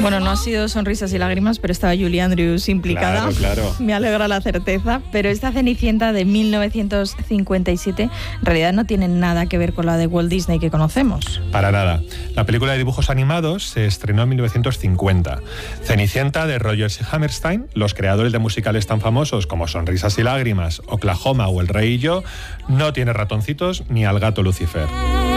Bueno, no ha sido Sonrisas y Lágrimas, pero estaba Julie Andrews implicada. Claro. Me alegra la certeza. Pero esta Cenicienta de 1957 en realidad no tiene nada que ver con la de Walt Disney que conocemos. Para nada. La película de dibujos animados se estrenó en 1950. Cenicienta, de Rodgers y Hammerstein, los creadores de musicales tan famosos como Sonrisas y Lágrimas, Oklahoma o El Rey y yo, no tiene ratoncitos ni al gato Lucifer.